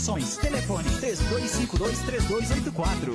Telefone 3252-3284.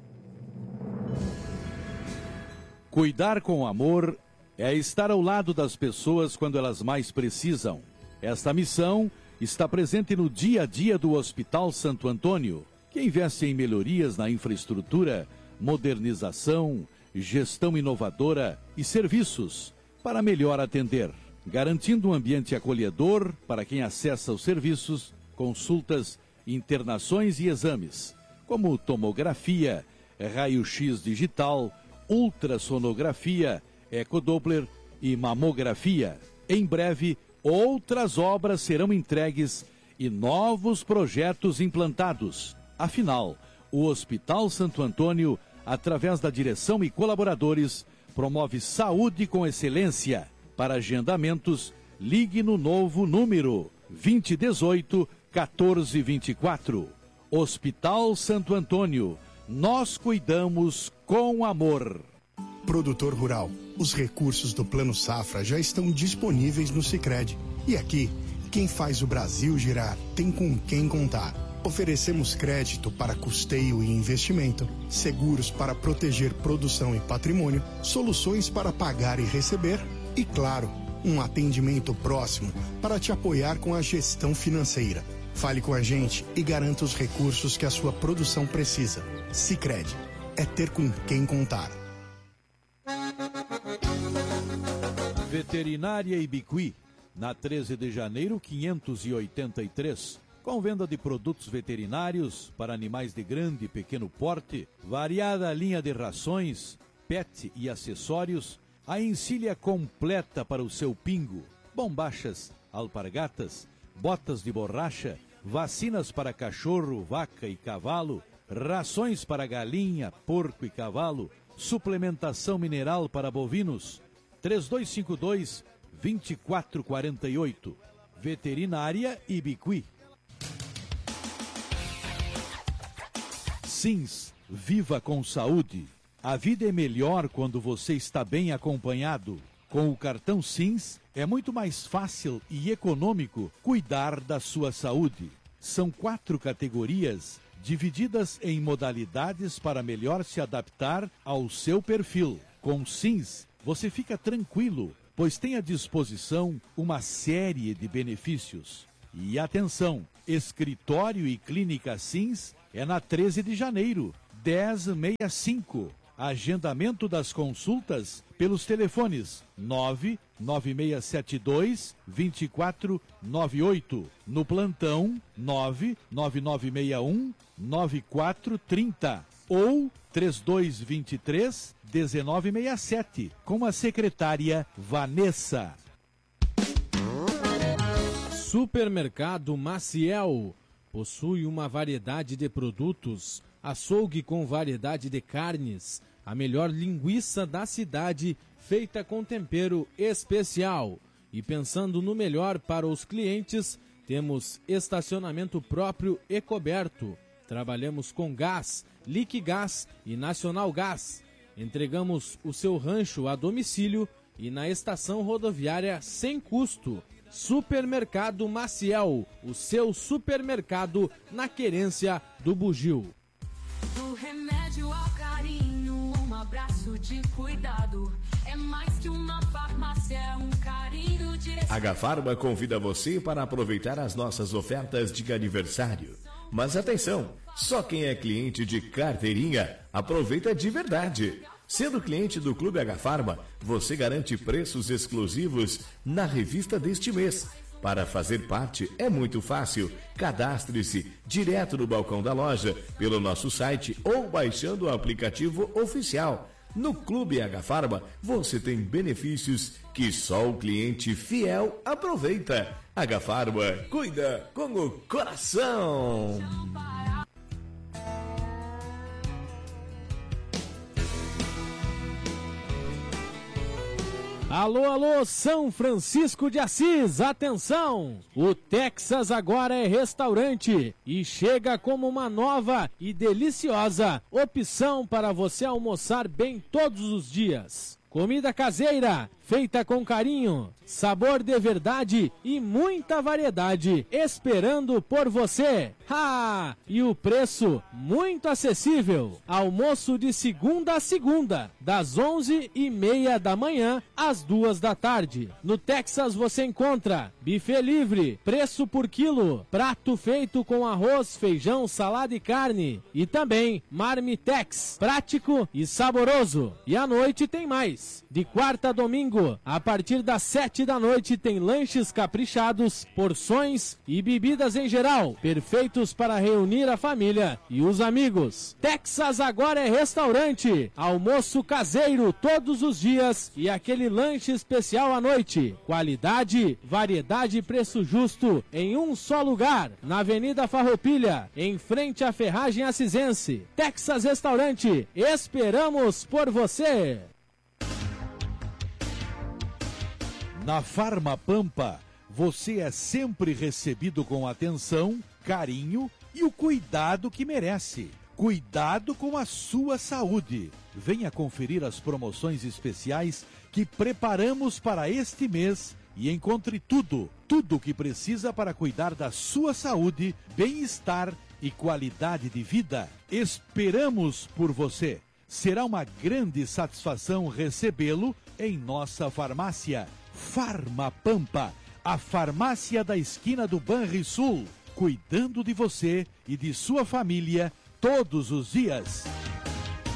Cuidar com amor é estar ao lado das pessoas quando elas mais precisam. Esta missão está presente no dia a dia do Hospital Santo Antônio, que investe em melhorias na infraestrutura, modernização, gestão inovadora e serviços para melhor atender, garantindo um ambiente acolhedor para quem acessa os serviços, consultas, internações e exames, como tomografia, raio-x digital, ultrassonografia, ecodoppler e mamografia. Em breve, outras obras serão entregues e novos projetos implantados. Afinal, o Hospital Santo Antônio, através da direção e colaboradores, promove saúde com excelência. Para agendamentos, ligue no novo número 2018-1424. Hospital Santo Antônio, nós cuidamos com amor. Produtor rural, os recursos do Plano Safra já estão disponíveis no Sicredi. E aqui, quem faz o Brasil girar tem com quem contar. Oferecemos crédito para custeio e investimento, seguros para proteger produção e patrimônio, soluções para pagar e receber e, claro, um atendimento próximo para te apoiar com a gestão financeira. Fale com a gente e garanta os recursos que a sua produção precisa. Sicredi, é ter com quem contar. Veterinária Ibiqui, na 13 de janeiro 583, com venda de produtos veterinários para animais de grande e pequeno porte, variada linha de rações, pet e acessórios, a encilha completa para o seu pingo, bombachas, alpargatas, botas de borracha, vacinas para cachorro, vaca e cavalo, rações para galinha, porco e cavalo, suplementação mineral para bovinos. 3252-2448. Veterinária Ibiqui. Sims, viva com saúde. A vida é melhor quando você está bem acompanhado. Com o cartão Sims, é muito mais fácil e econômico cuidar da sua saúde. São 4 categorias, divididas em modalidades para melhor se adaptar ao seu perfil. Com Sims, você fica tranquilo, pois tem à disposição uma série de benefícios. E atenção, escritório e clínica Sims é na 13 de janeiro, 1065. Agendamento das consultas pelos telefones 99672-2498, no plantão 99961-9430 ou 3223-1967, com a secretária Vanessa. Supermercado Maciel possui uma variedade de produtos, açougue com variedade de carnes, a melhor linguiça da cidade feita com tempero especial. E pensando no melhor para os clientes, temos estacionamento próprio e coberto. Trabalhamos com gás, Liquigás e Nacional Gás. Entregamos o seu rancho a domicílio e na estação rodoviária sem custo. Supermercado Maciel, o seu supermercado na querência do Bugio. Do remédio ao carinho, um abraço de cuidado. É mais que uma farmácia, é um carinho de... A Agafarma convida você para aproveitar as nossas ofertas de aniversário. Mas atenção, só quem é cliente de carteirinha aproveita de verdade. Sendo cliente do Clube Agafarma, você garante preços exclusivos na revista deste mês. Para fazer parte é muito fácil. Cadastre-se direto no balcão da loja, pelo nosso site ou baixando o aplicativo oficial. No Clube Agafarma, você tem benefícios que só o cliente fiel aproveita. Agafarma, cuida com o coração. Alô, alô, São Francisco de Assis, atenção! O Texas agora é restaurante e chega como uma nova e deliciosa opção para você almoçar bem todos os dias. Comida caseira, feita com carinho, sabor de verdade e muita variedade esperando por você. E o preço muito acessível. Almoço de segunda a segunda, das 11h30 da manhã às 2 da tarde. No Texas você encontra buffet livre, preço por quilo, prato feito com arroz, feijão, salada e carne. E também Marmitex, prático e saboroso. E à noite tem mais. De quarta a domingo, a partir das 7 da noite tem lanches caprichados, porções e bebidas em geral, perfeitos para reunir a família e os amigos. Texas agora é restaurante, almoço caseiro todos os dias e aquele lanche especial à noite. Qualidade, variedade e preço justo em um só lugar, na Avenida Farroupilha, em frente à Ferragem Assisense. Texas Restaurante, esperamos por você! Na Farma Pampa, você é sempre recebido com atenção, carinho e o cuidado que merece. Cuidado com a sua saúde. Venha conferir as promoções especiais que preparamos para este mês e encontre tudo o que precisa para cuidar da sua saúde, bem-estar e qualidade de vida. Esperamos por você. Será uma grande satisfação recebê-lo em nossa farmácia. Farma Pampa, a farmácia da esquina do Banrisul, cuidando de você e de sua família todos os dias.